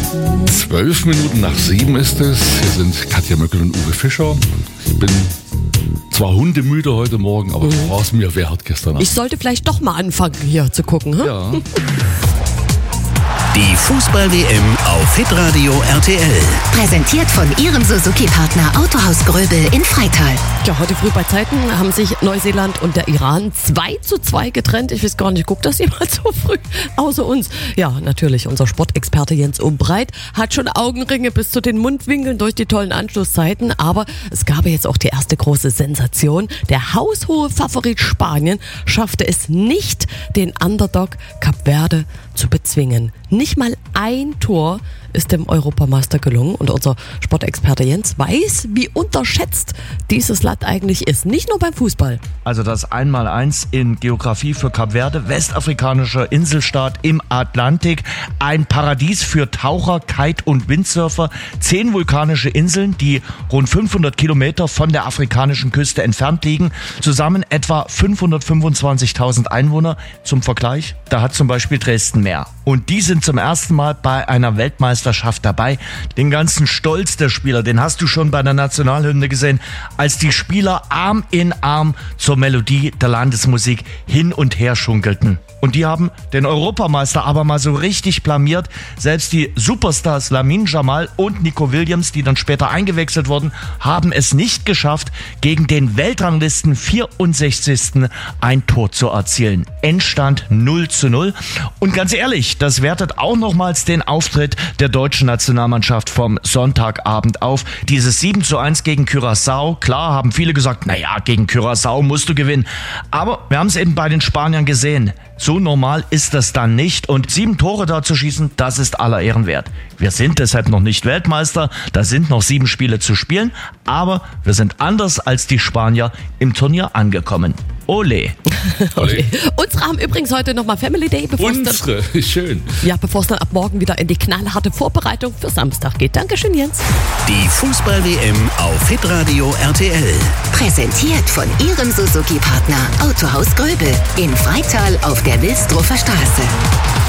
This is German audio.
12 Minuten nach 7 ist es. Hier sind Katja Möckel und Uwe Fischer. Ich bin zwar hundemüde heute Morgen, aber du brauchst mir wert gestern Abend. Ich sollte vielleicht doch mal anfangen, hier zu gucken. Hm? Ja. Die Fußball-WM auf Hitradio RTL. Präsentiert von Ihrem Suzuki-Partner Autohaus Gröbel in Freital. Ja, heute früh bei Zeiten haben sich Neuseeland und der Iran 2:2 getrennt. Ich weiß gar nicht, guckt das jemand so früh außer uns? Ja, natürlich, unser Sportexperte Jens Umbreit hat schon Augenringe bis zu den Mundwinkeln durch die tollen Anschlusszeiten. Aber es gab jetzt auch die erste große Sensation. Der haushohe Favorit Spanien schaffte es nicht, den Underdog Kap Verde zu bezwingen. Nicht mal ein Tor ist dem Europameister gelungen und unser Sportexperte Jens weiß, wie unterschätzt dieses Land eigentlich ist. Nicht nur beim Fußball. Also das 1x1 in Geografie für Kap Verde, westafrikanischer Inselstaat im Atlantik, ein Paradies für Taucher, Kite- und Windsurfer, 10 vulkanische Inseln, die rund 500 Kilometer von der afrikanischen Küste entfernt liegen, zusammen etwa 525.000 Einwohner. Zum Vergleich, da hat zum Beispiel Dresden mehr. Und die sind zum ersten Mal bei einer Weltmeisterschaft dabei. Den ganzen Stolz der Spieler, den hast du schon bei der Nationalhymne gesehen, als die Spieler Arm in Arm zur Melodie der Landesmusik hin und her schunkelten. Und die haben den Europameister aber mal so richtig blamiert. Selbst die Superstars Lamine Jamal und Nico Williams, die dann später eingewechselt wurden, haben es nicht geschafft, gegen den Weltranglisten 64. ein Tor zu erzielen. Endstand 0:0. Und ganz ehrlich, das wertet auch nochmals den Auftritt der deutschen Nationalmannschaft vom Sonntagabend auf. Dieses 7:1 gegen Curaçao. Klar haben viele gesagt, naja, gegen Curaçao musst du gewinnen. Aber wir haben es eben bei den Spaniern gesehen. So normal ist das dann nicht und 7 Tore da zu schießen, das ist aller Ehren wert. Wir sind deshalb noch nicht Weltmeister, da sind noch 7 Spiele zu spielen, aber wir sind anders als die Spanier im Turnier angekommen. Ole. Okay. Unsere haben übrigens heute nochmal Family Day, bevor es dann ab morgen wieder in die knallharte Vorbereitung für Samstag geht. Dankeschön, Jens. Die Fußball-WM auf Hitradio RTL. Präsentiert von Ihrem Suzuki-Partner Autohaus Gröbel in Freital auf der Wilsdruffer Straße.